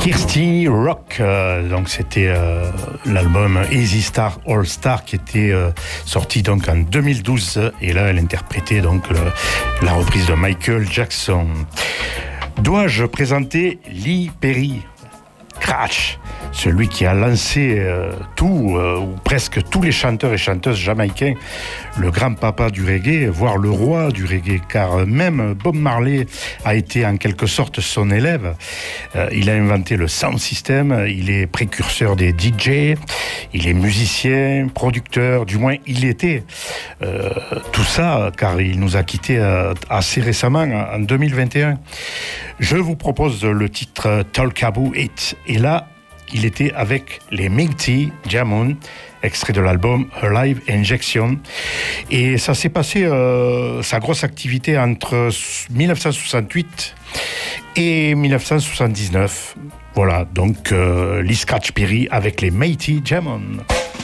Kirsty Rock, donc c'était l'album Easy Star All Star qui était sorti donc en 2012 et là elle interprétait donc la reprise de Michael Jackson. Dois-je présenter Lee Perry, Crash, celui qui a lancé ou presque tous les chanteurs et chanteuses jamaïcains, le grand-papa du reggae, voire le roi du reggae, car même Bob Marley a été en quelque sorte son élève. Il a inventé le sound system, il est précurseur des DJ, il est musicien, producteur, du moins il était. Tout ça, car il nous a quittés assez récemment, en 2021. Je vous propose le titre Talkaboo It, et là, il était avec les Mighty Jamon, extrait de l'album Live Injection. Et ça s'est passé, sa grosse activité entre 1968 et 1979. Voilà, donc Lee Scratch Perry avec les Mighty Jamon.